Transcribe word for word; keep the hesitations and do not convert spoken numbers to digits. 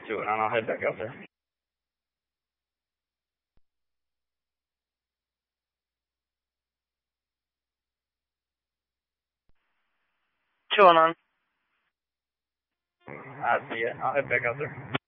to it, and I'll head back out there. What's going on? I see ya. I'll head back out there.